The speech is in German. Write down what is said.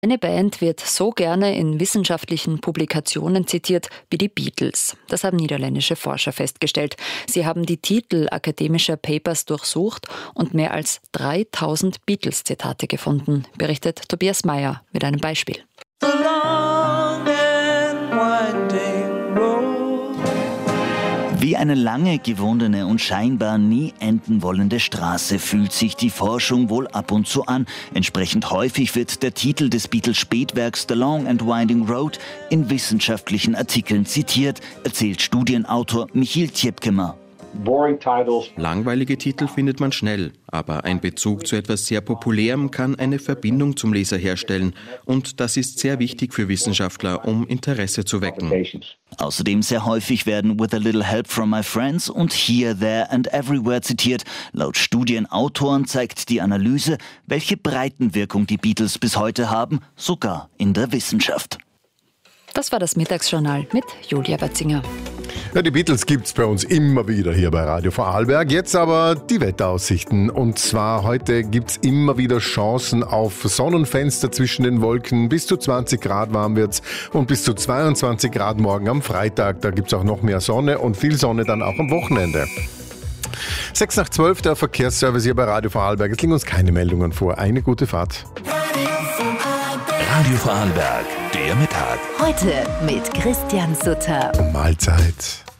Eine Band wird so gerne in wissenschaftlichen Publikationen zitiert wie die Beatles. Das haben niederländische Forscher festgestellt. Sie haben die Titel akademischer Papers durchsucht und mehr als 3000 Beatles-Zitate gefunden, berichtet Tobias Meyer mit einem Beispiel. Wie eine lange gewundene und scheinbar nie enden wollende Straße fühlt sich die Forschung wohl ab und zu an. Entsprechend häufig wird der Titel des Beatles-Spätwerks The Long and Winding Road in wissenschaftlichen Artikeln zitiert, erzählt Studienautor Michiel Tjepkema. Langweilige Titel findet man schnell, aber ein Bezug zu etwas sehr Populärem kann eine Verbindung zum Leser herstellen. Und das ist sehr wichtig für Wissenschaftler, um Interesse zu wecken. Außerdem sehr häufig werden With a Little Help from My Friends und Here, There and Everywhere zitiert. Laut Studienautoren zeigt die Analyse, welche Breitenwirkung die Beatles bis heute haben, sogar in der Wissenschaft. Das war das Mittagsjournal mit Julia Watzinger. Ja, die Beatles gibt's bei uns immer wieder hier bei Radio Vorarlberg. Jetzt aber die Wetteraussichten. Und zwar heute gibt's immer wieder Chancen auf Sonnenfenster zwischen den Wolken. Bis zu 20 Grad warm wird's und bis zu 22 Grad morgen am Freitag. Da gibt's auch noch mehr Sonne und viel Sonne dann auch am Wochenende. 6 nach 12, der Verkehrsservice hier bei Radio Vorarlberg. Es liegen uns keine Meldungen vor. Eine gute Fahrt. Radio Vorarlberg, der Mittag. Heute mit Christian Sutter. Mahlzeit.